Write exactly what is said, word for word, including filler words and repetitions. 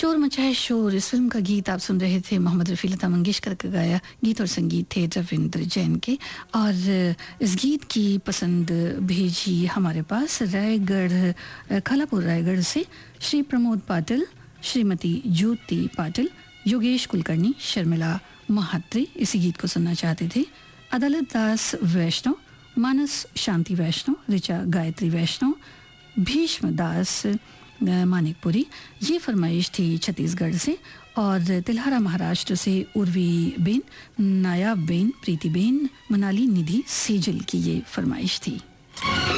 शोर मचाए शोर, इस फिल्म का गीत आप सुन रहे थे मोहम्मद रफ़ी, लता मंगेशकर का गाया गीत और संगीत थे रविंद्र जैन के। और इस गीत की पसंद भेजी हमारे पास रायगढ़, खालापुर रायगढ़ से श्री प्रमोद पाटिल, श्रीमती ज्योति पाटिल, योगेश कुलकर्णी, शर्मिला महात्रे इसी गीत को सुनना चाहते थे। अदालत दास वैष्णव, मानस शांति वैष्णव, ऋचा गायत्री वैष्णव, भीष्म दास मानिकपुरी, ये फरमाइश थी छत्तीसगढ़ से। और तिल्हारा महाराष्ट्र से उर्वी बेन, नायाब बेन, प्रीति बेन, मनाली निधि सेजल की ये फरमाइश थी।